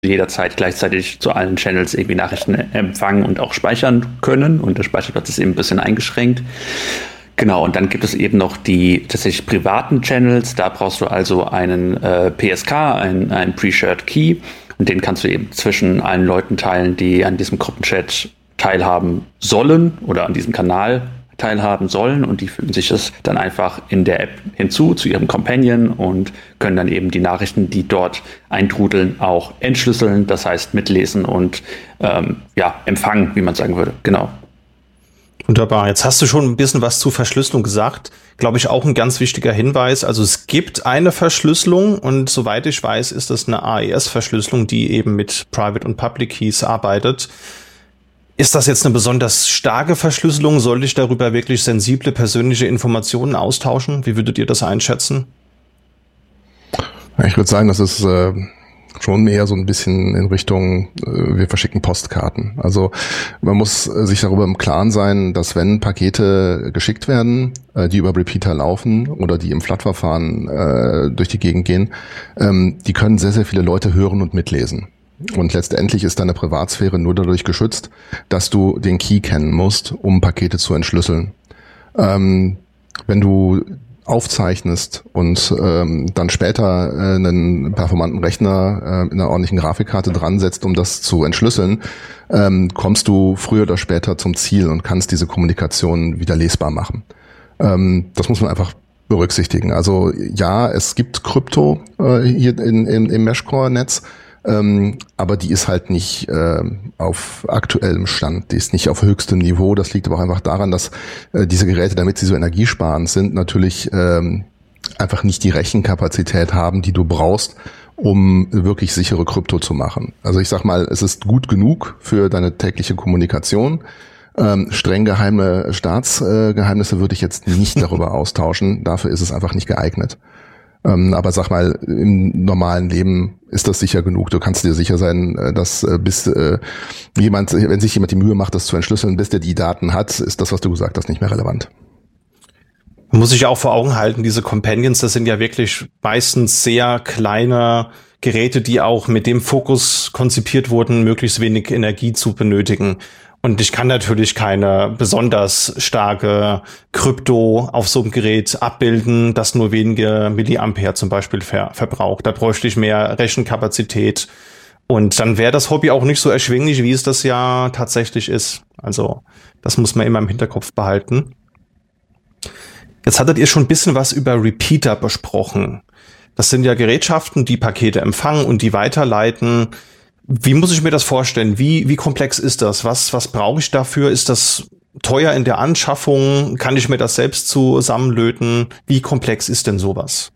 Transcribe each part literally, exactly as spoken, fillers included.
jederzeit gleichzeitig zu allen Channels irgendwie Nachrichten empfangen und auch speichern können. Und der Speicherplatz ist eben ein bisschen eingeschränkt. Genau, und dann gibt es eben noch die tatsächlich privaten Channels. Da brauchst du also einen äh, P S K, einen, einen Pre-Shared Key. Und den kannst du eben zwischen allen Leuten teilen, die an diesem Gruppenchat teilhaben sollen oder an diesem Kanal teilhaben sollen, und die fügen sich das dann einfach in der App hinzu zu ihrem Companion und können dann eben die Nachrichten, die dort eintrudeln, auch entschlüsseln, das heißt mitlesen und ähm, ja, empfangen, wie man sagen würde. Genau. Wunderbar. Jetzt hast du schon ein bisschen was zur Verschlüsselung gesagt. Glaube ich auch ein ganz wichtiger Hinweis. Also es gibt eine Verschlüsselung und soweit ich weiß, ist das eine A E S-Verschlüsselung, die eben mit Private und Public Keys arbeitet. Ist das jetzt eine besonders starke Verschlüsselung? Sollte ich darüber wirklich sensible persönliche Informationen austauschen? Wie würdet ihr das einschätzen? Ich würde sagen, das ist äh, schon eher so ein bisschen in Richtung, äh, wir verschicken Postkarten. Also man muss äh, sich darüber im Klaren sein, dass wenn Pakete geschickt werden, äh, die über Repeater laufen oder die im F L A T-Verfahren äh, durch die Gegend gehen, ähm, die können sehr, sehr viele Leute hören und mitlesen. Und letztendlich ist deine Privatsphäre nur dadurch geschützt, dass du den Key kennen musst, um Pakete zu entschlüsseln. Ähm, wenn du aufzeichnest und ähm, dann später äh, einen performanten Rechner äh, in einer ordentlichen Grafikkarte dran setzt, um das zu entschlüsseln, ähm, kommst du früher oder später zum Ziel und kannst diese Kommunikation wieder lesbar machen. Ähm, das muss man einfach berücksichtigen. Also ja, es gibt Krypto äh, hier in, in, im Meshcore-Netz, Ähm, aber die ist halt nicht äh, auf aktuellem Stand, die ist nicht auf höchstem Niveau. Das liegt aber auch einfach daran, dass äh, diese Geräte, damit sie so energiesparend sind, natürlich ähm, einfach nicht die Rechenkapazität haben, die du brauchst, um wirklich sichere Krypto zu machen. Also ich sag mal, es ist gut genug für deine tägliche Kommunikation. Ähm, streng geheime Staatsgeheimnisse äh, würde ich jetzt nicht darüber austauschen. Dafür ist es einfach nicht geeignet. Ähm, aber sag mal, im normalen Leben ist das sicher genug. Du kannst dir sicher sein, dass äh, bis äh, jemand, wenn sich jemand die Mühe macht, das zu entschlüsseln, bis der die Daten hat, ist das, was du gesagt hast, nicht mehr relevant. Muss ich auch vor Augen halten, diese Companions, das sind ja wirklich meistens sehr kleine Geräte, die auch mit dem Fokus konzipiert wurden, möglichst wenig Energie zu benötigen. Und ich kann natürlich keine besonders starke Krypto auf so einem Gerät abbilden, das nur wenige Milliampere zum Beispiel ver- verbraucht. Da bräuchte ich mehr Rechenkapazität. Und dann wäre das Hobby auch nicht so erschwinglich, wie es das ja tatsächlich ist. Also das muss man immer im Hinterkopf behalten. Jetzt hattet ihr schon ein bisschen was über Repeater besprochen. Das sind ja Gerätschaften, die Pakete empfangen und die weiterleiten. Wie muss ich mir das vorstellen? Wie, wie komplex ist das? Was, was brauche ich dafür? Ist das teuer in der Anschaffung? Kann ich mir das selbst zusammenlöten? Wie komplex ist denn sowas?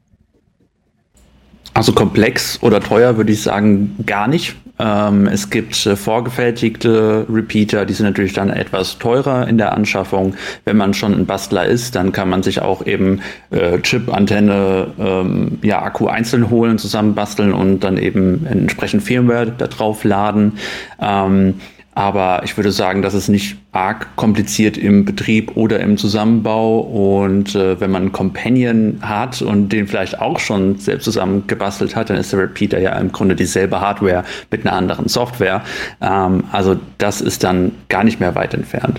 Also komplex oder teuer würde ich sagen gar nicht. Ähm, es gibt äh, vorgefertigte Repeater, die sind natürlich dann etwas teurer in der Anschaffung. Wenn man schon ein Bastler ist, dann kann man sich auch eben äh, Chip, Antenne, ähm, ja, Akku einzeln holen, zusammenbasteln und dann eben entsprechend Firmware da drauf laden. Ähm, Aber ich würde sagen, das ist nicht arg kompliziert im Betrieb oder im Zusammenbau. Und äh, wenn man einen Companion hat und den vielleicht auch schon selbst zusammen gebastelt hat, dann ist der Repeater ja im Grunde dieselbe Hardware mit einer anderen Software. Ähm, also das ist dann gar nicht mehr weit entfernt.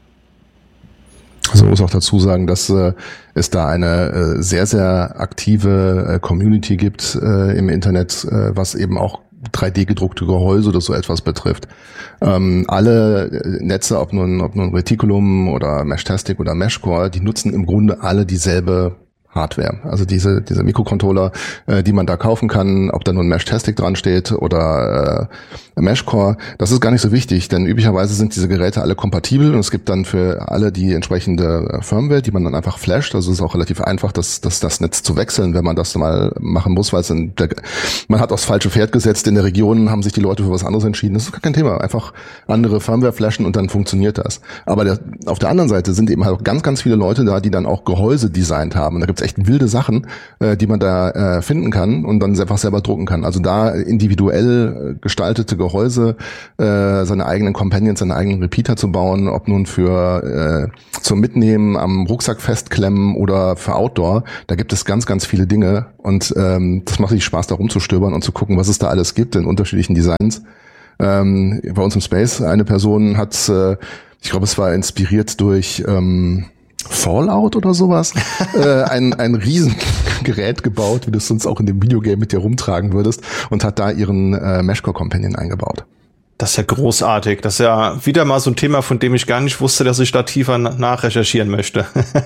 Also man muss auch dazu sagen, dass äh, es da eine äh, sehr, sehr aktive äh, Community gibt äh, im Internet, äh, was eben auch drei D gedruckte Gehäuse oder so etwas betrifft. Ähm, alle Netze, ob nun, ob nun Reticulum oder Meshtastic oder Meshcore, die nutzen im Grunde alle dieselbe Hardware. Also diese diese Mikrocontroller, äh, die man da kaufen kann, ob da nun Meshtastic dran steht oder äh, Meshcore, das ist gar nicht so wichtig, denn üblicherweise sind diese Geräte alle kompatibel und es gibt dann für alle die entsprechende Firmware, die man dann einfach flasht. Also es ist auch relativ einfach, das das das Netz zu wechseln, wenn man das mal machen muss, weil es in der, man hat aufs falsche Pferd gesetzt. In der Region haben sich die Leute für was anderes entschieden. Das ist gar kein Thema. Einfach andere Firmware flashen und dann funktioniert das. Aber der, auf der anderen Seite sind eben halt auch ganz, ganz viele Leute da, die dann auch Gehäuse designt haben. Und da gibt gibt's echt wilde Sachen, äh, die man da äh, finden kann und dann einfach selber drucken kann. Also da individuell gestaltete Gehäuse, äh, seine eigenen Companions, seine eigenen Repeater zu bauen, ob nun für äh, zum Mitnehmen am Rucksack festklemmen oder für Outdoor, da gibt es ganz, ganz viele Dinge und ähm, das macht richtig Spaß, da rumzustöbern und zu gucken, was es da alles gibt in unterschiedlichen Designs. Ähm, bei uns im Space, eine Person hat, äh, ich glaube, es war inspiriert durch ähm, Fallout oder sowas, äh, ein, ein Riesengerät gebaut, wie du es sonst auch in dem Videogame mit dir rumtragen würdest, und hat da ihren äh, Meshcore Companion eingebaut. Das ist ja großartig. Das ist ja wieder mal so ein Thema, von dem ich gar nicht wusste, dass ich da tiefer nachrecherchieren möchte.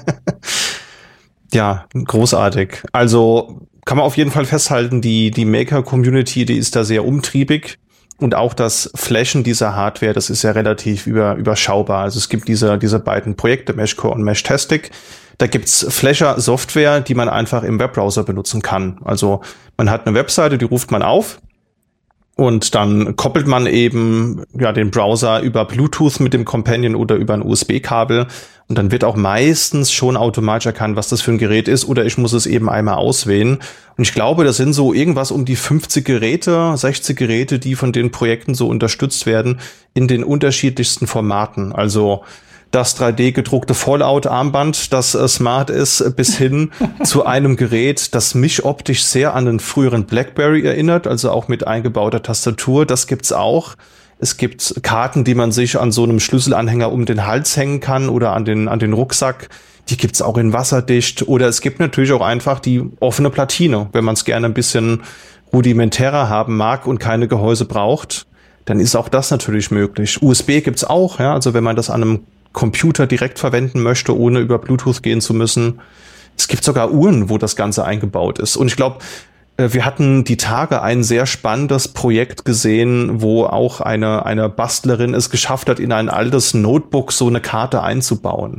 Ja, großartig. Also kann man auf jeden Fall festhalten, die, die Maker-Community, die ist da sehr umtriebig. Und auch das Flashen dieser Hardware, das ist ja relativ über, überschaubar. Also es gibt diese, diese beiden Projekte, Meshcore und Meshtastic. Da gibt's Flasher-Software, die man einfach im Webbrowser benutzen kann. Also man hat eine Webseite, die ruft man auf. Und dann koppelt man eben ja den Browser über Bluetooth mit dem Companion oder über ein U S B-Kabel. Und dann wird auch meistens schon automatisch erkannt, was das für ein Gerät ist. Oder ich muss es eben einmal auswählen. Und ich glaube, das sind so irgendwas um die fünfzig Geräte, sechzig Geräte, die von den Projekten so unterstützt werden in den unterschiedlichsten Formaten. Also das drei D gedruckte Fallout-Armband, das äh, smart ist, bis hin zu einem Gerät, das mich optisch sehr an den früheren BlackBerry erinnert, also auch mit eingebauter Tastatur. Das gibt's auch. Es gibt Karten, die man sich an so einem Schlüsselanhänger um den Hals hängen kann oder an den, an den Rucksack. Die gibt's auch in wasserdicht. Oder es gibt natürlich auch einfach die offene Platine. Wenn man es gerne ein bisschen rudimentärer haben mag und keine Gehäuse braucht, dann ist auch das natürlich möglich. U S B gibt's auch, ja, also wenn man das an einem Computer direkt verwenden möchte, ohne über Bluetooth gehen zu müssen. Es gibt sogar Uhren, wo das Ganze eingebaut ist. Und ich glaube, wir hatten die Tage ein sehr spannendes Projekt gesehen, wo auch eine, eine Bastlerin es geschafft hat, in ein altes Notebook so eine Karte einzubauen.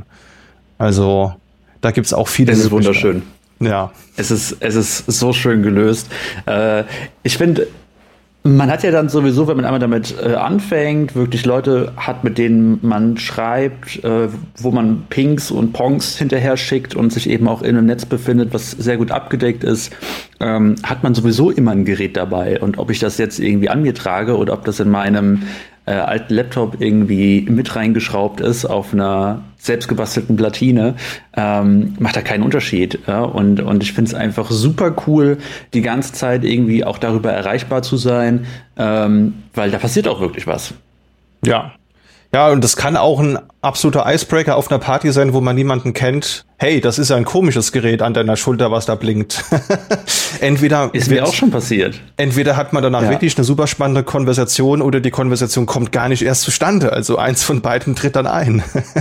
Also da gibt's auch viele. Das ist wunderschön. Ja. Es ist, es ist so schön gelöst. Äh, ich finde, man hat ja dann sowieso, wenn man einmal damit äh, anfängt, wirklich Leute hat, mit denen man schreibt, äh, wo man Pings und Pongs hinterher schickt und sich eben auch in einem Netz befindet, was sehr gut abgedeckt ist, ähm, hat man sowieso immer ein Gerät dabei. Und ob ich das jetzt irgendwie an mir trage oder ob das in meinem äh, alten Laptop irgendwie mit reingeschraubt ist auf einer selbstgebastelten Platine, ähm, macht da keinen Unterschied. Ja? Und, und ich finde es einfach super cool, die ganze Zeit irgendwie auch darüber erreichbar zu sein, ähm, weil da passiert auch wirklich was. Ja. Ja, und das kann auch ein absoluter Icebreaker auf einer Party sein, wo man niemanden kennt. Hey, das ist ja ein komisches Gerät an deiner Schulter, was da blinkt. Entweder ist mir auch schon passiert. Entweder hat man danach ja. wirklich eine super spannende Konversation oder die Konversation kommt gar nicht erst zustande. Also eins von beiden tritt dann ein.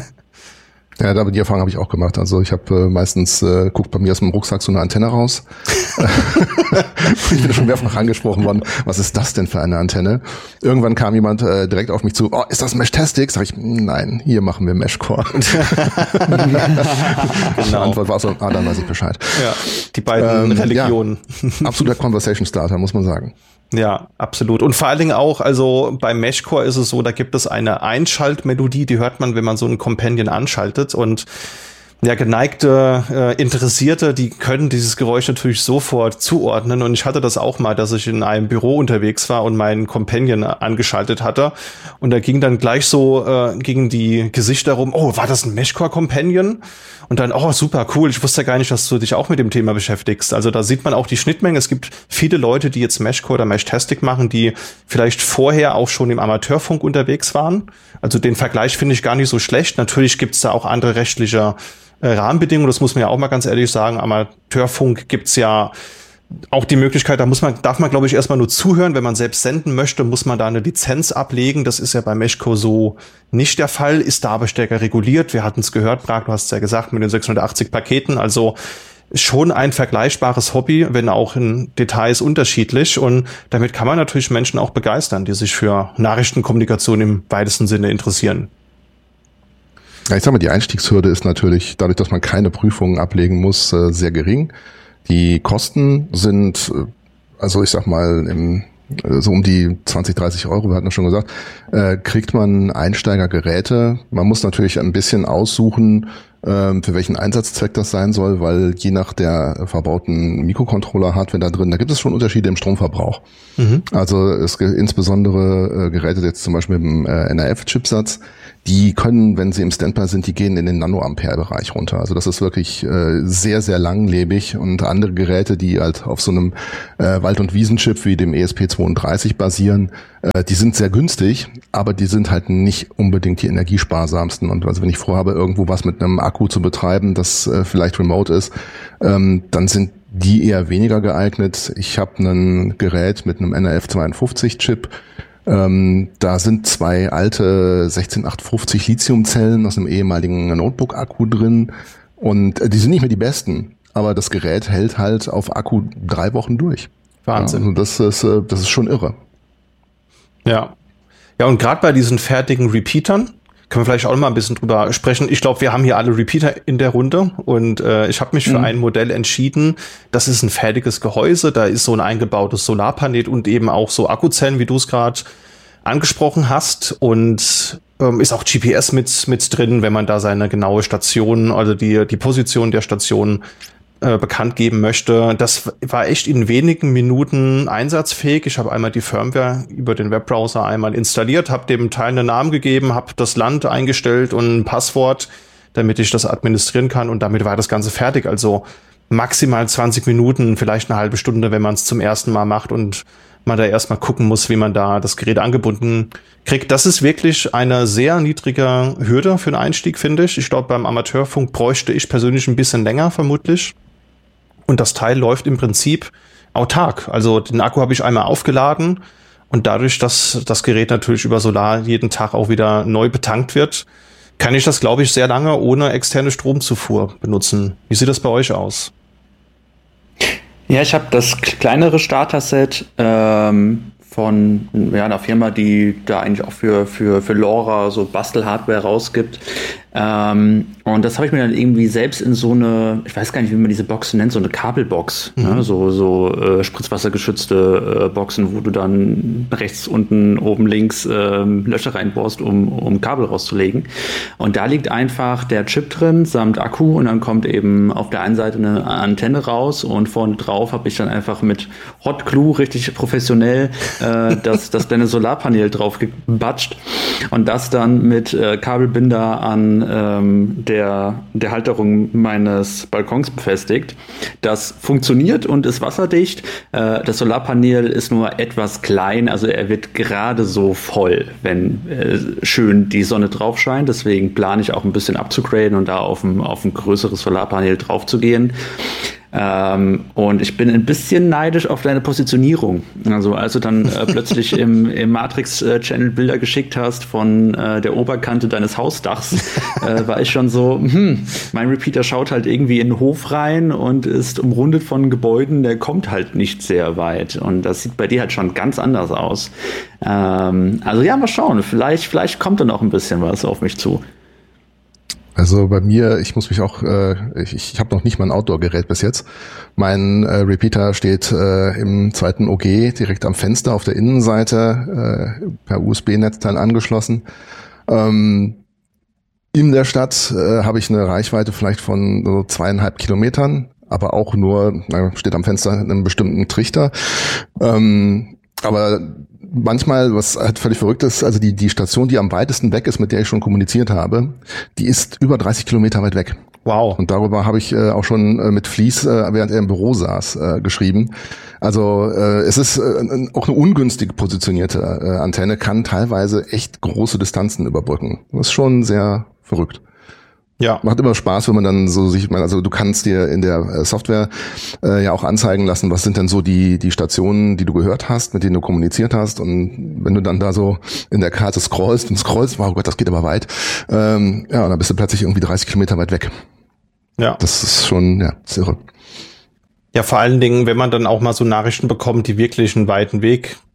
Ja, da die Erfahrung habe ich auch gemacht. Also ich habe äh, meistens, äh, guckt bei mir aus dem Rucksack so eine Antenne raus. Ich bin schon mehrfach angesprochen worden, was ist das denn für eine Antenne? Irgendwann kam jemand äh, direkt auf mich zu, oh, ist das Meshtastic? Sag ich, nein, hier machen wir Meshcore. Genau. Die Antwort war so, ah, dann weiß ich Bescheid. Ja, die beiden ähm, Religionen. Ja, absoluter Conversation Starter, muss man sagen. Ja, absolut. Und vor allen Dingen auch, also bei Meshcore ist es so, da gibt es eine Einschaltmelodie, die hört man, wenn man so einen Companion anschaltet. Und ja, geneigte äh, Interessierte, die können dieses Geräusch natürlich sofort zuordnen. Und ich hatte das auch mal, dass ich in einem Büro unterwegs war und meinen Companion angeschaltet hatte. Und da ging dann gleich so, äh, gingen die Gesichter rum, oh, war das ein Meshcore-Companion? Und dann, oh, super, cool, ich wusste gar nicht, dass du dich auch mit dem Thema beschäftigst. Also da sieht man auch die Schnittmenge. Es gibt viele Leute, die jetzt Meshcore oder Meshtastic machen, die vielleicht vorher auch schon im Amateurfunk unterwegs waren. Also den Vergleich finde ich gar nicht so schlecht. Natürlich gibt's da auch andere rechtliche äh, Rahmenbedingungen. Das muss man ja auch mal ganz ehrlich sagen. Amateurfunk gibt's ja auch die Möglichkeit, da muss man, darf man, glaube ich, erstmal nur zuhören. Wenn man selbst senden möchte, muss man da eine Lizenz ablegen. Das ist ja bei Meshcore so nicht der Fall, ist da aber stärker reguliert. Wir hatten es gehört, Prag, du hast es ja gesagt, mit den sechshundertachtzig Paketen. Also schon ein vergleichbares Hobby, wenn auch in Details unterschiedlich. Und damit kann man natürlich Menschen auch begeistern, die sich für Nachrichtenkommunikation im weitesten Sinne interessieren. Ja, ich sag mal, die Einstiegshürde ist natürlich, dadurch, dass man keine Prüfungen ablegen muss, sehr gering. Die Kosten sind, also ich sag mal, im so um die zwanzig, dreißig Euro, wir hatten das schon gesagt, äh, kriegt man Einsteigergeräte. Man muss natürlich ein bisschen aussuchen, äh, für welchen Einsatzzweck das sein soll, weil je nach der verbauten Mikrocontroller-Hardware da drin, da gibt es schon Unterschiede im Stromverbrauch. Mhm. Also es gibt insbesondere äh, Geräte jetzt zum Beispiel mit dem äh, N R F-Chipsatz, die können, wenn sie im Standby sind, die gehen in den Nanoampere-Bereich runter. Also das ist wirklich äh, sehr, sehr langlebig, und andere Geräte, die halt auf so einem äh, Wald- und Wiesenchip wie dem E S P zweiunddreißig basieren, äh, die sind sehr günstig, aber die sind halt nicht unbedingt die energiesparsamsten. Und also wenn ich vorhabe, irgendwo was mit einem Akku zu betreiben, das äh, vielleicht remote ist, ähm, dann sind die eher weniger geeignet. Ich habe ein Gerät mit einem N R F zweiundfünfzig Chip, Ähm, da sind zwei alte sechzehn acht fünfzig Lithiumzellen aus einem ehemaligen Notebook-Akku drin, und äh, die sind nicht mehr die besten, aber das Gerät hält halt auf Akku drei Wochen durch. Wahnsinn. Ja, also das ist, äh, das ist schon irre. Ja. Ja, und gerade bei diesen fertigen Repeatern können wir vielleicht auch noch mal ein bisschen drüber sprechen. Ich glaube, wir haben hier alle Repeater in der Runde, und äh, ich habe mich für mhm. ein Modell entschieden. Das ist ein fertiges Gehäuse, da ist so ein eingebautes Solarpanel und eben auch so Akkuzellen, wie du es gerade angesprochen hast, und ähm, ist auch G P S mit mit drin, wenn man da seine genaue Station, also die die Position der Station äh, bekannt geben möchte. Das war echt in wenigen Minuten einsatzfähig. Ich habe einmal die Firmware über den Webbrowser einmal installiert, habe dem Teil einen Namen gegeben, habe das Land eingestellt und ein Passwort, damit ich das administrieren kann, und damit war das Ganze fertig. Also maximal zwanzig Minuten, vielleicht eine halbe Stunde, wenn man es zum ersten Mal macht und man da erstmal gucken muss, wie man da das Gerät angebunden kriegt. Das ist wirklich eine sehr niedrige Hürde für einen Einstieg, finde ich. Ich glaube, beim Amateurfunk bräuchte ich persönlich ein bisschen länger, vermutlich. Und das Teil läuft im Prinzip autark. Also den Akku habe ich einmal aufgeladen, und dadurch, dass das Gerät natürlich über Solar jeden Tag auch wieder neu betankt wird, kann ich das, glaube ich, sehr lange ohne externe Stromzufuhr benutzen. Wie sieht das bei euch aus? Ja, ich habe das kleinere Starter-Set ähm, von ja, einer Firma, die da eigentlich auch für, für, für LoRa so Bastel-Hardware rausgibt. Ähm, und das habe ich mir dann irgendwie selbst in so eine, ich weiß gar nicht, wie man diese Boxen nennt, so eine Kabelbox, mhm. ne? so, so äh, spritzwassergeschützte äh, Boxen, wo du dann rechts, unten, oben, links äh, Löcher reinbohrst, um, um Kabel rauszulegen. Und da liegt einfach der Chip drin, samt Akku, und dann kommt eben auf der einen Seite eine Antenne raus, und vorne drauf habe ich dann einfach mit Hot Glue richtig professionell äh, das, das kleine Solarpanel drauf gebatscht, und das dann mit äh, Kabelbinder an ähm, der, der Halterung meines Balkons befestigt. Das funktioniert und ist wasserdicht. Äh, das Solarpanel ist nur etwas klein, also er wird gerade so voll, wenn äh, schön die Sonne drauf scheint. Deswegen plane ich auch ein bisschen abzugraden und da auf ein, auf ein größeres Solarpanel drauf zu gehen. Ähm, und ich bin ein bisschen neidisch auf deine Positionierung. Also als du dann äh, plötzlich im, im Matrix-Channel Bilder geschickt hast von äh, der Oberkante deines Hausdachs, äh, war ich schon so, hm, mein Repeater schaut halt irgendwie in den Hof rein und ist umrundet von Gebäuden, der kommt halt nicht sehr weit. Und das sieht bei dir halt schon ganz anders aus. Ähm, also ja, mal schauen, vielleicht, vielleicht kommt da noch ein bisschen was auf mich zu. Also bei mir, ich muss mich auch, äh, ich, ich habe noch nicht mal ein Outdoor-Gerät bis jetzt. Mein äh, Repeater steht äh, im zweiten O G direkt am Fenster auf der Innenseite äh, per U S B-Netzteil angeschlossen. Ähm, in der Stadt äh, habe ich eine Reichweite vielleicht von so zweieinhalb Kilometern, aber auch nur, na, steht am Fenster einen bestimmten Trichter. Ähm, aber manchmal, was halt völlig verrückt ist, also die, die Station, die am weitesten weg ist, mit der ich schon kommuniziert habe, die ist über dreißig Kilometer weit weg. Wow. Und darüber habe ich äh, auch schon äh, mit Flies, äh, während er im Büro saß, äh, geschrieben. Also äh, es ist äh, auch eine ungünstig positionierte äh, Antenne, kann teilweise echt große Distanzen überbrücken. Das ist schon sehr verrückt. Ja. Macht immer Spaß, wenn man dann so sich, also du kannst dir in der Software äh, ja auch anzeigen lassen, was sind denn so die die Stationen, die du gehört hast, mit denen du kommuniziert hast, und wenn du dann da so in der Karte scrollst und scrollst, wow Gott, das geht aber weit, ähm, ja, und dann bist du plötzlich irgendwie dreißig Kilometer weit weg. Ja. Das ist schon, ja, das ist irre. Ja, vor allen Dingen, wenn man dann auch mal so Nachrichten bekommt, die wirklich einen weiten Weg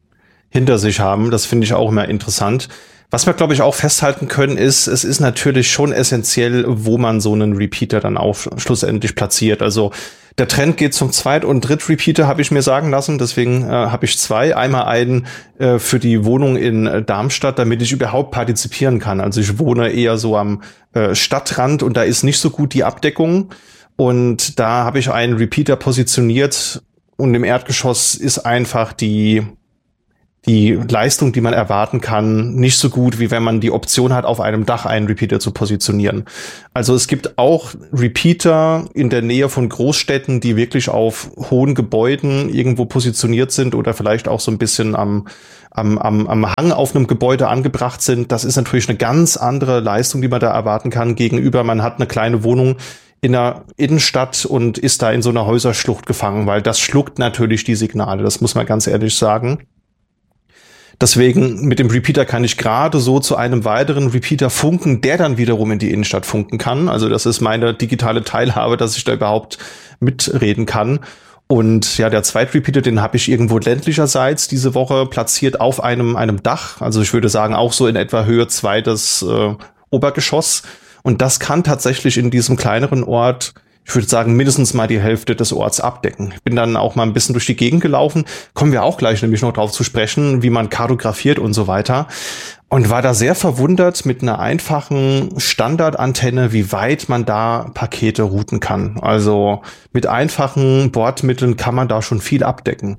hinter sich haben. Das finde ich auch immer interessant. Was wir, glaube ich, auch festhalten können, ist, es ist natürlich schon essentiell, wo man so einen Repeater dann auch schlussendlich platziert. Also der Trend geht zum Zweit- und Dritt-Repeater, habe ich mir sagen lassen. Deswegen äh, habe ich zwei. Einmal einen äh, für die Wohnung in äh, Darmstadt, damit ich überhaupt partizipieren kann. Also ich wohne eher so am äh, Stadtrand und da ist nicht so gut die Abdeckung. Und da habe ich einen Repeater positioniert und im Erdgeschoss ist einfach die die Leistung, die man erwarten kann, nicht so gut, wie wenn man die Option hat, auf einem Dach einen Repeater zu positionieren. Also es gibt auch Repeater in der Nähe von Großstädten, die wirklich auf hohen Gebäuden irgendwo positioniert sind oder vielleicht auch so ein bisschen am, am, am, am Hang auf einem Gebäude angebracht sind. Das ist natürlich eine ganz andere Leistung, die man da erwarten kann, gegenüber man hat eine kleine Wohnung in der Innenstadt und ist da in so einer Häuserschlucht gefangen, weil das schluckt natürlich die Signale, das muss man ganz ehrlich sagen. Deswegen mit dem Repeater kann ich gerade so zu einem weiteren Repeater funken, der dann wiederum in die Innenstadt funken kann. Also das ist meine digitale Teilhabe, dass ich da überhaupt mitreden kann. Und ja, der Zweitrepeater, den habe ich irgendwo ländlicherseits diese Woche platziert auf einem einem Dach. Also ich würde sagen auch so in etwa Höhe zweites äh, Obergeschoss. Und das kann tatsächlich in diesem kleineren Ort, ich würde sagen, mindestens mal die Hälfte des Orts abdecken. Ich bin dann auch mal ein bisschen durch die Gegend gelaufen. Kommen wir auch gleich nämlich noch drauf zu sprechen, wie man kartografiert und so weiter. Und war da sehr verwundert mit einer einfachen Standardantenne, wie weit man da Pakete routen kann. Also mit einfachen Bordmitteln kann man da schon viel abdecken.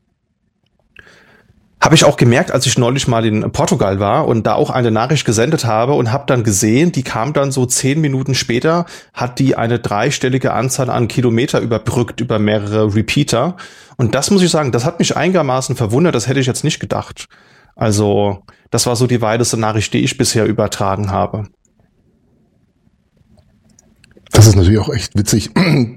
Habe ich auch gemerkt, als ich neulich mal in Portugal war und da auch eine Nachricht gesendet habe und habe dann gesehen, die kam dann so zehn Minuten später, hat die eine dreistellige Anzahl an Kilometer überbrückt über mehrere Repeater. Und das muss ich sagen, das hat mich einigermaßen verwundert, das hätte ich jetzt nicht gedacht. Also das war so die weiteste Nachricht, die ich bisher übertragen habe. Das ist natürlich auch echt witzig,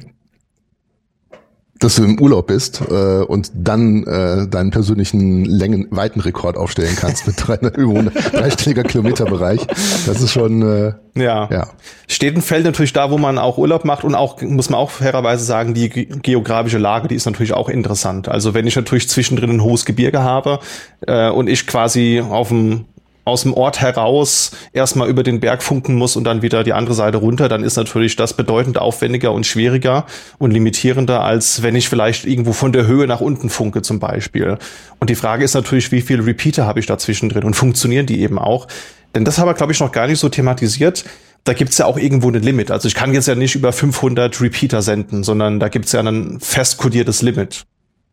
dass du im Urlaub bist äh, und dann äh, deinen persönlichen Längen Weitenrekord aufstellen kannst mit einer Übung, dreistelliger Kilometerbereich. Das ist schon äh, ja. ja. Steht und fällt natürlich da, wo man auch Urlaub macht und auch, muss man auch fairerweise sagen, die geografische Lage, die ist natürlich auch interessant. Also wenn ich natürlich zwischendrin ein hohes Gebirge habe äh, und ich quasi auf dem aus dem Ort heraus erstmal über den Berg funken muss und dann wieder die andere Seite runter, dann ist natürlich das bedeutend aufwendiger und schwieriger und limitierender, als wenn ich vielleicht irgendwo von der Höhe nach unten funke zum Beispiel. Und die Frage ist natürlich, wie viele Repeater habe ich da zwischendrin und funktionieren die eben auch? Denn das haben wir, glaube ich, noch gar nicht so thematisiert. Da gibt's ja auch irgendwo ein Limit. Also ich kann jetzt ja nicht über fünfhundert Repeater senden, sondern da gibt's ja ein fest kodiertes Limit.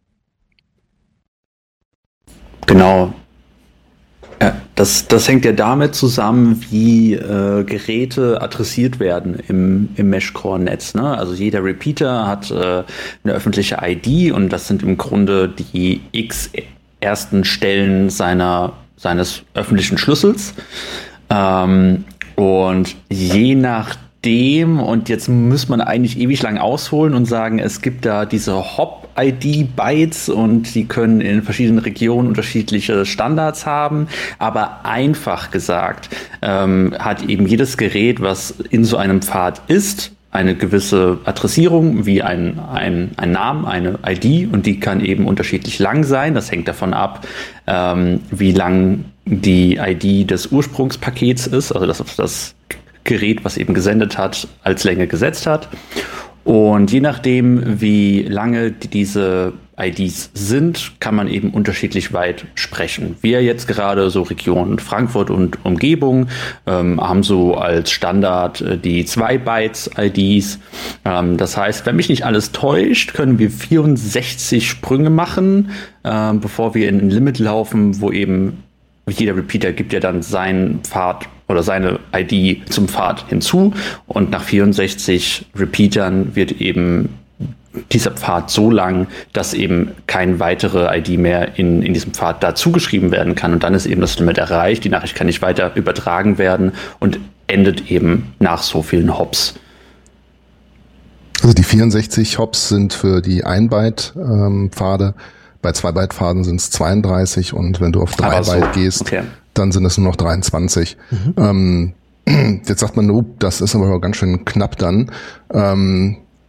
Genau. Ja, das, das hängt ja damit zusammen, wie äh, Geräte adressiert werden im, im Mesh-Core-Netz. Ne? Also jeder Repeater hat äh, eine öffentliche I D und das sind im Grunde die x ersten Stellen seiner, seines öffentlichen Schlüssels. Ähm, und je nachdem, und jetzt muss man eigentlich ewig lang ausholen und sagen, es gibt da diese Hop-I D-Bytes und die können in verschiedenen Regionen unterschiedliche Standards haben. Aber einfach gesagt ähm, hat eben jedes Gerät, was in so einem Pfad ist, eine gewisse Adressierung wie ein, ein, ein Namen, eine I D, und die kann eben unterschiedlich lang sein. Das hängt davon ab, ähm, wie lang die I D des Ursprungspakets ist, also das, das Gerät, was eben gesendet hat, als Länge gesetzt hat. Und je nachdem, wie lange diese I Ds sind, kann man eben unterschiedlich weit sprechen. Wir jetzt gerade so Region Frankfurt und Umgebung ähm, haben so als Standard äh, die zwei Bytes I Ds. Ähm, das heißt, wenn mich nicht alles täuscht, können wir vierundsechzig Sprünge machen, äh, bevor wir in ein Limit laufen, wo eben jeder Repeater gibt ja dann seinen Pfad oder seine I D zum Pfad hinzu, und nach vierundsechzig Repeatern wird eben dieser Pfad so lang, dass eben keine weitere I D mehr in, in diesem Pfad dazu geschrieben werden kann, und dann ist eben das Limit erreicht, die Nachricht kann nicht weiter übertragen werden und endet eben nach so vielen Hops. Also die vierundsechzig Hops sind für die ein Byte ähm, Pfade, bei zwei Byte Pfaden sind es zweiunddreißig, und wenn du auf drei so. Byte gehst, okay, dann sind es nur noch dreiundzwanzig. Mhm. Ähm, jetzt sagt man, oh, das ist aber ganz schön knapp dann. Ähm,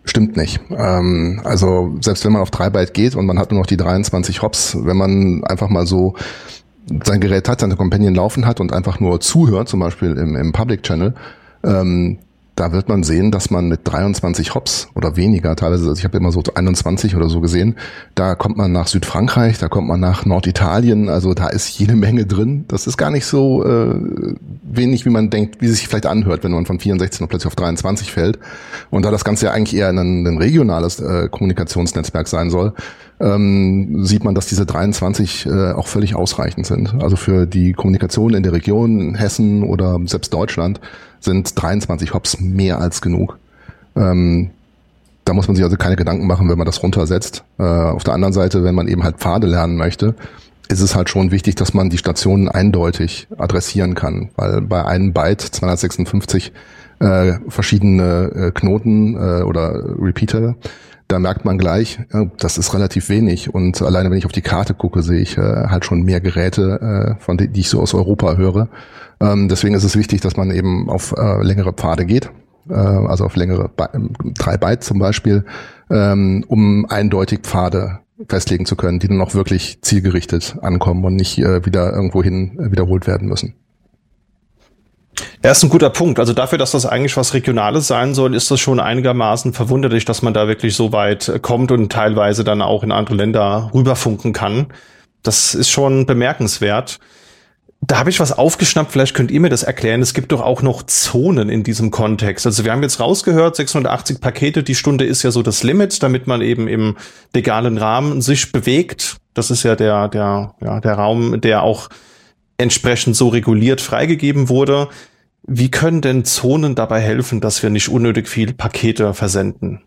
stimmt nicht. Ähm, also selbst wenn man auf drei Byte geht und man hat nur noch die dreiundzwanzig Hops, wenn man einfach mal so sein Gerät hat, seine Companion laufen hat und einfach nur zuhört, zum Beispiel im, im Public Channel, ähm, da wird man sehen, dass man mit dreiundzwanzig Hops oder weniger, teilweise, also ich habe immer so einundzwanzig oder so gesehen, da kommt man nach Südfrankreich, da kommt man nach Norditalien, also da ist jede Menge drin. Das ist gar nicht so äh, wenig, wie man denkt, wie es sich vielleicht anhört, wenn man von vierundsechzig noch plötzlich auf dreiundzwanzig fällt. Und da das Ganze ja eigentlich eher ein, ein regionales äh, Kommunikationsnetzwerk sein soll, ähm, sieht man, dass diese dreiundzwanzig äh, auch völlig ausreichend sind. Also für die Kommunikation in der Region, Hessen oder selbst Deutschland, sind dreiundzwanzig Hops mehr als genug. Ähm, da muss man sich also keine Gedanken machen, wenn man das runtersetzt. Äh, auf der anderen Seite, wenn man eben halt Pfade lernen möchte, ist es halt schon wichtig, dass man die Stationen eindeutig adressieren kann, weil bei einem Byte zweihundertsechsundfünfzig äh, verschiedene äh, Knoten äh, oder Repeater, da merkt man gleich, äh, das ist relativ wenig, und alleine wenn ich auf die Karte gucke, sehe ich äh, halt schon mehr Geräte, äh, von denen, die ich so aus Europa höre. Ähm, deswegen ist es wichtig, dass man eben auf äh, längere Pfade geht, äh, also auf längere drei Byte zum Beispiel, ähm, um eindeutig Pfade festlegen zu können, die dann auch wirklich zielgerichtet ankommen und nicht äh, wieder irgendwohin äh, wiederholt werden müssen. Ja, ist ein guter Punkt. Also dafür, dass das eigentlich was Regionales sein soll, ist das schon einigermaßen verwunderlich, dass man da wirklich so weit kommt und teilweise dann auch in andere Länder rüberfunken kann. Das ist schon bemerkenswert. Da habe ich was aufgeschnappt, vielleicht könnt ihr mir das erklären. Es gibt doch auch noch Zonen in diesem Kontext. Also wir haben jetzt rausgehört, sechshundertachtzig Pakete die Stunde ist ja so das Limit, damit man eben im legalen Rahmen sich bewegt. Das ist ja der, der, ja, der Raum, der auch entsprechend so reguliert freigegeben wurde. Wie können denn Zonen dabei helfen, dass wir nicht unnötig viel Pakete versenden?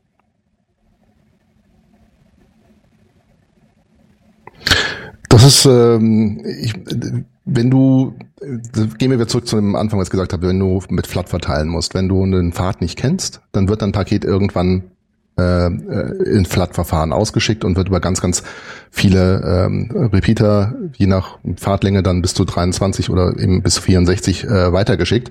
Das ist, ähm, ich, wenn du, gehen wir wieder zurück zu dem Anfang, was ich gesagt habe, wenn du mit Flat verteilen musst, wenn du einen Pfad nicht kennst, dann wird dein Paket irgendwann äh, in Flat-Verfahren ausgeschickt und wird über ganz, ganz viele ähm, Repeater, je nach Pfadlänge dann bis zu dreiundzwanzig oder eben bis zu vierundsechzig äh, weitergeschickt.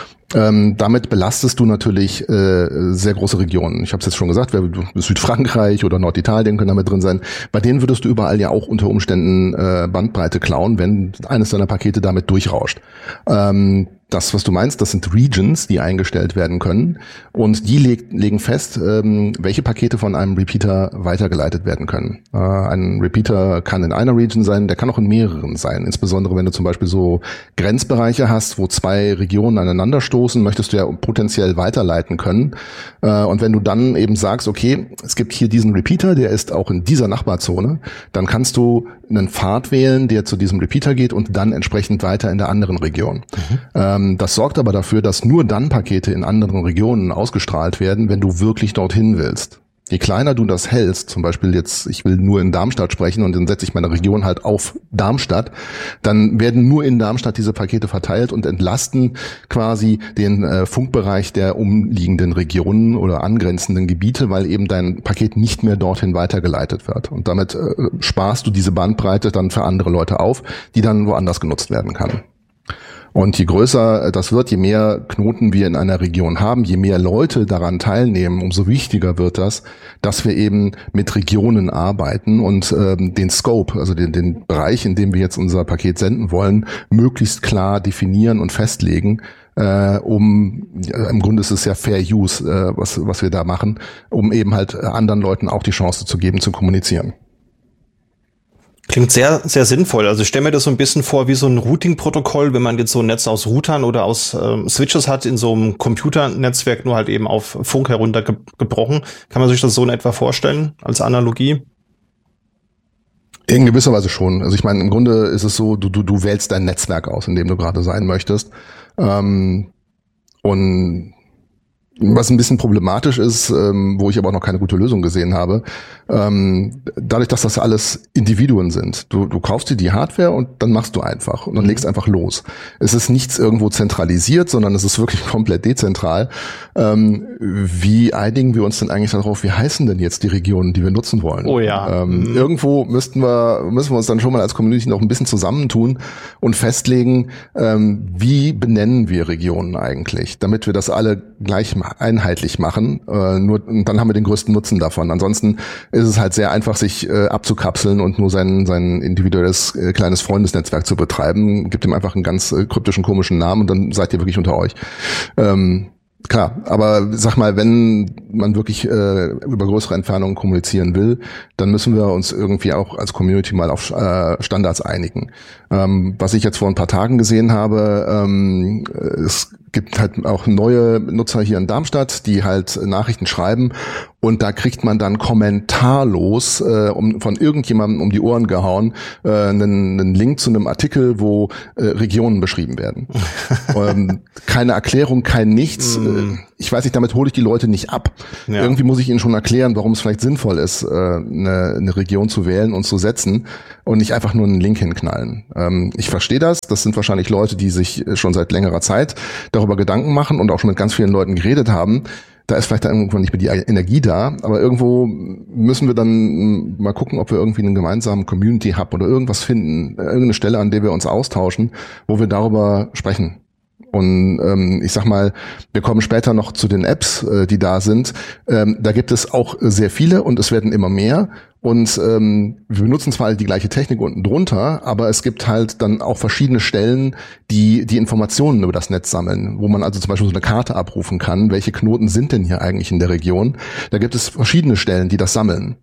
Ähm, damit belastest du natürlich äh, sehr große Regionen. Ich habe es jetzt schon gesagt, Südfrankreich oder Norditalien können damit drin sein. Bei denen würdest du überall ja auch unter Umständen äh, Bandbreite klauen, wenn eines deiner Pakete damit durchrauscht. Ähm, das, was du meinst, das sind Regions, die eingestellt werden können, und die leg, legen fest, ähm, welche Pakete von einem Repeater weitergeleitet werden können. Äh, ein Repeater kann in einer Region sein, der kann auch in mehreren sein. Insbesondere wenn du zum Beispiel so Grenzbereiche hast, wo zwei Regionen aneinander stoßen, möchtest du ja potenziell weiterleiten können. Äh, und wenn du dann eben sagst, okay, es gibt hier diesen Repeater, der ist auch in dieser Nachbarzone, dann kannst du einen Pfad wählen, der zu diesem Repeater geht und dann entsprechend weiter in der anderen Region. Mhm. Ähm, das sorgt aber dafür, dass nur dann Pakete in anderen Regionen ausgestrahlt werden, wenn du wirklich dorthin willst. Je kleiner du das hältst, zum Beispiel jetzt, ich will nur in Darmstadt sprechen und dann setze ich meine Region halt auf Darmstadt, dann werden nur in Darmstadt diese Pakete verteilt und entlasten quasi den äh, Funkbereich der umliegenden Regionen oder angrenzenden Gebiete, weil eben dein Paket nicht mehr dorthin weitergeleitet wird. Und damit äh, sparst du diese Bandbreite dann für andere Leute auf, die dann woanders genutzt werden kann. Und je größer das wird, je mehr Knoten wir in einer Region haben, je mehr Leute daran teilnehmen, umso wichtiger wird das, dass wir eben mit Regionen arbeiten und ähm, den Scope, also den, den Bereich, in dem wir jetzt unser Paket senden wollen, möglichst klar definieren und festlegen, äh, um, ja, im Grunde ist es ja Fair Use, äh, was, was wir da machen, um eben halt anderen Leuten auch die Chance zu geben, zu kommunizieren. Klingt sehr, sehr sinnvoll. Also ich stelle mir das so ein bisschen vor wie so ein Routing-Protokoll, wenn man jetzt so ein Netz aus Routern oder aus ähm, Switches hat in so einem Computernetzwerk, nur halt eben auf Funk heruntergebrochen. Kann man sich das so in etwa vorstellen als Analogie? In gewisser Weise schon. Also ich meine, im Grunde ist es so, du, du, du wählst dein Netzwerk aus, in dem du gerade sein möchtest. Ähm, und was ein bisschen problematisch ist, ähm, wo ich aber auch noch keine gute Lösung gesehen habe, Ähm, dadurch, dass das alles Individuen sind. Du, du kaufst dir die Hardware und dann machst du einfach und dann legst einfach los. Es ist nichts irgendwo zentralisiert, sondern es ist wirklich komplett dezentral. Ähm, wie einigen wir uns denn eigentlich darauf, wie heißen denn jetzt die Regionen, die wir nutzen wollen? Oh ja. Ähm, mhm. Irgendwo müssten wir, müssen wir uns dann schon mal als Community noch ein bisschen zusammentun und festlegen, ähm, wie benennen wir Regionen eigentlich, damit wir das alle gleich einheitlich machen. Äh, nur und dann haben wir den größten Nutzen davon. Ansonsten ist es halt sehr einfach, sich äh, abzukapseln und nur sein sein individuelles äh, kleines Freundesnetzwerk zu betreiben. Gibt ihm einfach einen ganz äh, kryptischen, komischen Namen und dann seid ihr wirklich unter euch. Ähm, Klar, aber sag mal, wenn man wirklich äh, über größere Entfernungen kommunizieren will, dann müssen wir uns irgendwie auch als Community mal auf äh, Standards einigen. Ähm, was ich jetzt vor ein paar Tagen gesehen habe, ähm, es gibt halt auch neue Nutzer hier in Darmstadt, die halt Nachrichten schreiben und da kriegt man dann kommentarlos äh, um, von irgendjemandem um die Ohren gehauen äh, einen, einen Link zu einem Artikel, wo äh, Regionen beschrieben werden. ähm, keine Erklärung, kein Nichts. Mm. Ich weiß nicht, damit hole ich die Leute nicht ab. Ja. Irgendwie muss ich ihnen schon erklären, warum es vielleicht sinnvoll ist, äh, eine, eine Region zu wählen und zu setzen und nicht einfach nur einen Link hinknallen. Ähm, ich verstehe das. Das sind wahrscheinlich Leute, die sich schon seit längerer Zeit darüber Gedanken machen und auch schon mit ganz vielen Leuten geredet haben. Da ist vielleicht dann irgendwann nicht mehr die Energie da, aber irgendwo müssen wir dann mal gucken, ob wir irgendwie einen gemeinsamen Community-Hub oder irgendwas finden, irgendeine Stelle, an der wir uns austauschen, wo wir darüber sprechen. Und ähm, ich sag mal, wir kommen später noch zu den Apps, äh, die da sind. Ähm, da gibt es auch sehr viele und es werden immer mehr. Und ähm, wir benutzen zwar alle die gleiche Technik unten drunter, aber es gibt halt dann auch verschiedene Stellen, die die Informationen über das Netz sammeln, wo man also zum Beispiel so eine Karte abrufen kann, welche Knoten sind denn hier eigentlich in der Region. Da gibt es verschiedene Stellen, die das sammeln.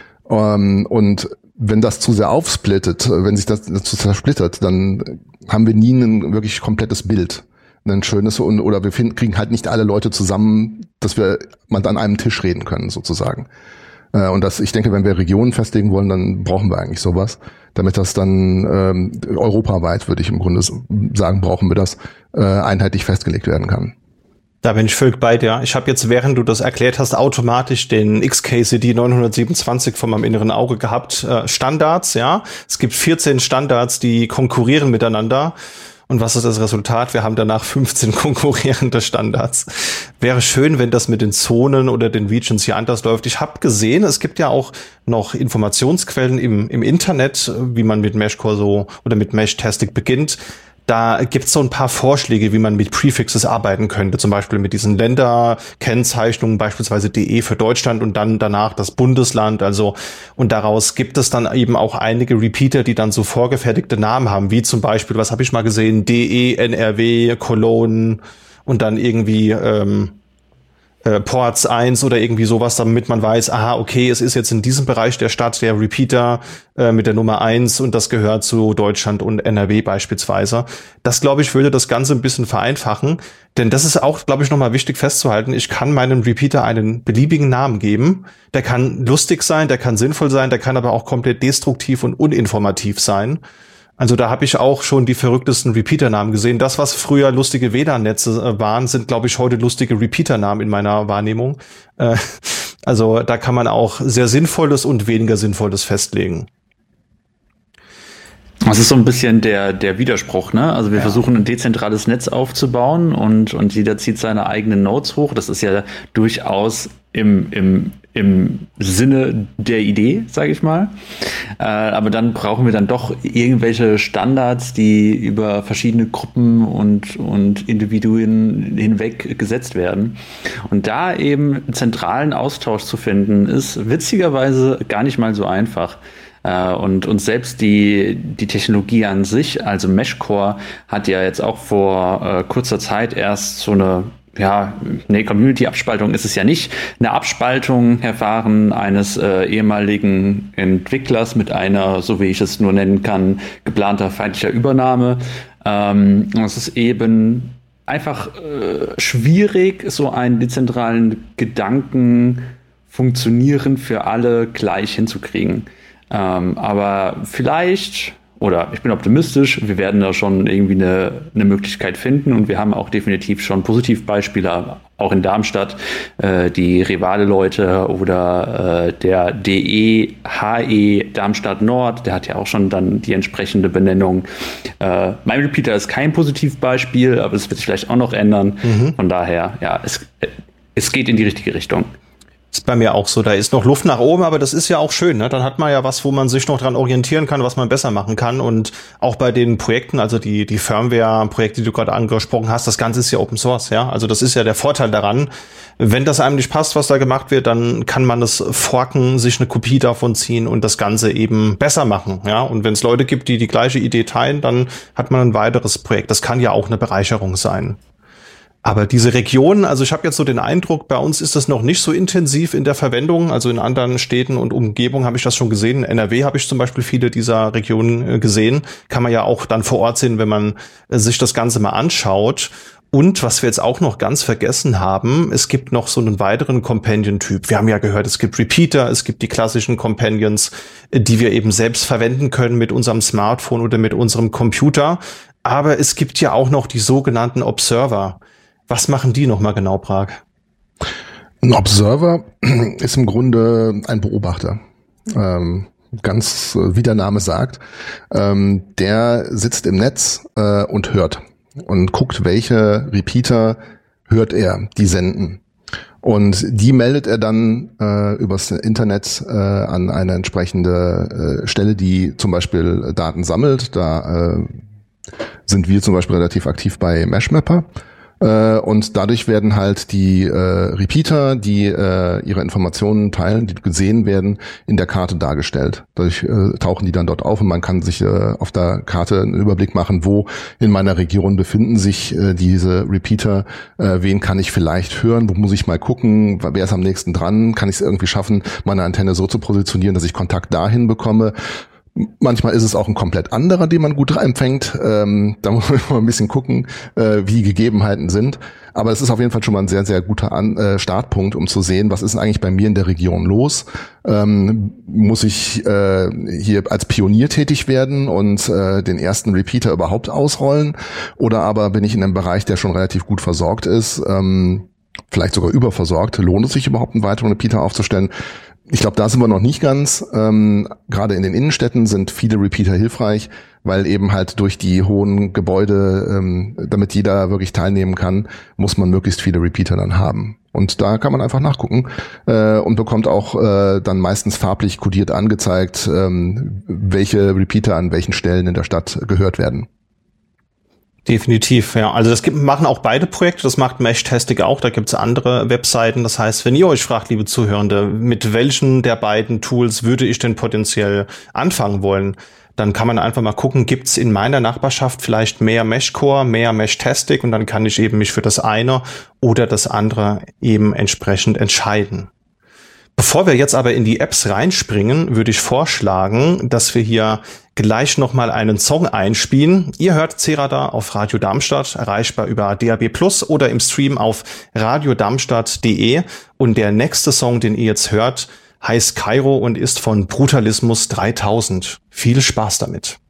Ähm, und wenn das zu sehr aufsplittet, wenn sich das zu zersplittert, dann haben wir nie ein wirklich komplettes Bild. Ein schönes, oder wir finden, kriegen halt nicht alle Leute zusammen, dass wir mal an einem Tisch reden können, sozusagen. Und das, ich denke, wenn wir Regionen festlegen wollen, dann brauchen wir eigentlich sowas, damit das dann ähm, europaweit, würde ich im Grunde sagen, brauchen wir das, äh, einheitlich festgelegt werden kann. Da bin ich völlig bei dir. Ich habe jetzt, während du das erklärt hast, automatisch den X K C D neunhundertsiebenundzwanzig vor meinem inneren Auge gehabt. Äh, Standards, ja. Es gibt vierzehn Standards, die konkurrieren miteinander. Und was ist das Resultat? Wir haben danach fünfzehn konkurrierende Standards. Wäre schön, wenn das mit den Zonen oder den Regions hier anders läuft. Ich habe gesehen, es gibt ja auch noch Informationsquellen im, im Internet, wie man mit Meshcore so oder mit Meshtastic beginnt. Da gibt's so ein paar Vorschläge, wie man mit Prefixes arbeiten könnte. Zum Beispiel mit diesen Länderkennzeichnungen, beispielsweise D E für Deutschland und dann danach das Bundesland. Also, und daraus gibt es dann eben auch einige Repeater, die dann so vorgefertigte Namen haben, wie zum Beispiel, was habe ich mal gesehen, D E, N R W, Cologne und dann irgendwie ähm, äh, Ports eins oder irgendwie sowas, damit man weiß, aha, okay, es ist jetzt in diesem Bereich der Stadt der Repeater äh, mit der Nummer eins und das gehört zu Deutschland und N R W beispielsweise. Das, glaube ich, würde das Ganze ein bisschen vereinfachen, denn das ist auch, glaube ich, nochmal wichtig festzuhalten. Ich kann meinem Repeater einen beliebigen Namen geben. Der kann lustig sein, der kann sinnvoll sein, der kann aber auch komplett destruktiv und uninformativ sein. Also da habe ich auch schon die verrücktesten Repeater-Namen gesehen. Das, was früher lustige W L A N-Netze waren, sind, glaube ich, heute lustige Repeater-Namen in meiner Wahrnehmung. Äh, also da kann man auch sehr Sinnvolles und weniger Sinnvolles festlegen. Das ist so ein bisschen der der Widerspruch, ne? Also wir ja. versuchen ein dezentrales Netz aufzubauen und und jeder zieht seine eigenen Nodes hoch. Das ist ja durchaus im im im Sinne der Idee, sage ich mal. Äh, aber dann brauchen wir dann doch irgendwelche Standards, die über verschiedene Gruppen und und Individuen hinweg gesetzt werden. Und da eben zentralen Austausch zu finden, ist witzigerweise gar nicht mal so einfach. Und, und selbst die, die Technologie an sich, also Meshcore, hat ja jetzt auch vor äh, kurzer Zeit erst so eine, ja, nee, Community-Abspaltung ist es ja nicht, eine Abspaltung erfahren eines äh, ehemaligen Entwicklers mit einer, so wie ich es nur nennen kann, geplanter feindlicher Übernahme. Ähm, es ist eben einfach äh, schwierig, so einen dezentralen Gedanken funktionieren für alle gleich hinzukriegen. Ähm, aber vielleicht oder ich bin optimistisch, wir werden da schon irgendwie eine, eine Möglichkeit finden und wir haben auch definitiv schon Positivbeispiele, auch in Darmstadt, äh, die Rivale-Leute oder äh, der D E H E Darmstadt Nord, der hat ja auch schon dann die entsprechende Benennung. Äh, mein Repeater ist kein Positivbeispiel, aber es wird sich vielleicht auch noch ändern. Mhm. Von daher, ja, es, es geht in die richtige Richtung. Ist bei mir auch so, da ist noch Luft nach oben, aber das ist ja auch schön, ne? Dann hat man ja was, wo man sich noch dran orientieren kann, was man besser machen kann. Und auch bei den Projekten, also die die Firmware-Projekte, die du gerade angesprochen hast, das Ganze ist ja Open Source, ja. Also das ist ja der Vorteil daran. Wenn das einem nicht passt, was da gemacht wird, dann kann man das forken, sich eine Kopie davon ziehen und das Ganze eben besser machen, ja. Und wenn es Leute gibt, die die gleiche Idee teilen, dann hat man ein weiteres Projekt. Das kann ja auch eine Bereicherung sein. Aber diese Regionen, also ich habe jetzt so den Eindruck, bei uns ist das noch nicht so intensiv in der Verwendung. Also in anderen Städten und Umgebungen habe ich das schon gesehen. In N R W habe ich zum Beispiel viele dieser Regionen gesehen. Kann man ja auch dann vor Ort sehen, wenn man sich das Ganze mal anschaut. Und was wir jetzt auch noch ganz vergessen haben, es gibt noch so einen weiteren Companion-Typ. Wir haben ja gehört, es gibt Repeater, es gibt die klassischen Companions, die wir eben selbst verwenden können mit unserem Smartphone oder mit unserem Computer. Aber es gibt ja auch noch die sogenannten Observer. Was machen die nochmal genau, Prag? Ein Observer ist im Grunde ein Beobachter. Ähm, ganz, wie der Name sagt. Ähm, der sitzt im Netz äh, und hört. Und guckt, welche Repeater hört er, die senden. Und die meldet er dann äh, übers Internet äh, an eine entsprechende äh, Stelle, die zum Beispiel Daten sammelt. Da äh, sind wir zum Beispiel relativ aktiv bei Meshmapper. Und dadurch werden halt die äh, Repeater, die äh, ihre Informationen teilen, die gesehen werden, in der Karte dargestellt. Dadurch äh, tauchen die dann dort auf und man kann sich äh, auf der Karte einen Überblick machen, wo in meiner Region befinden sich äh, diese Repeater, äh, wen kann ich vielleicht hören, wo muss ich mal gucken, wer ist am nächsten dran, kann ich es irgendwie schaffen, meine Antenne so zu positionieren, dass ich Kontakt dahin bekomme. Manchmal ist es auch ein komplett anderer, den man gut empfängt. Ähm, da muss man mal ein bisschen gucken, äh, wie die Gegebenheiten sind. Aber es ist auf jeden Fall schon mal ein sehr, sehr guter An- äh, Startpunkt, um zu sehen, was ist denn eigentlich bei mir in der Region los. Ähm, muss ich äh, hier als Pionier tätig werden und äh, den ersten Repeater überhaupt ausrollen? Oder aber bin ich in einem Bereich, der schon relativ gut versorgt ist, ähm, vielleicht sogar überversorgt? Lohnt es sich überhaupt, einen weiteren Repeater aufzustellen? Ich glaube, da sind wir noch nicht ganz. Ähm, gerade in den Innenstädten sind viele Repeater hilfreich, weil eben halt durch die hohen Gebäude, ähm, damit jeder wirklich teilnehmen kann, muss man möglichst viele Repeater dann haben. Und da kann man einfach nachgucken äh, und bekommt auch äh, dann meistens farblich kodiert angezeigt, ähm, welche Repeater an welchen Stellen in der Stadt gehört werden. Definitiv, ja. Also das gibt, machen auch beide Projekte, das macht Meshtastic auch, da gibt's andere Webseiten. Das heißt, wenn ihr euch fragt, liebe Zuhörende, mit welchen der beiden Tools würde ich denn potenziell anfangen wollen, dann kann man einfach mal gucken, gibt's in meiner Nachbarschaft vielleicht mehr Meshcore, mehr Meshtastic und dann kann ich eben mich für das eine oder das andere eben entsprechend entscheiden. Bevor wir jetzt aber in die Apps reinspringen, würde ich vorschlagen, dass wir hier gleich nochmal einen Song einspielen. Ihr hört C-Radar auf Radio Darmstadt, erreichbar über D A B plus oder im Stream auf radiodarmstadt punkt de. Und der nächste Song, den ihr jetzt hört, heißt Kairo und ist von Brutalismus dreitausend. Viel Spaß damit.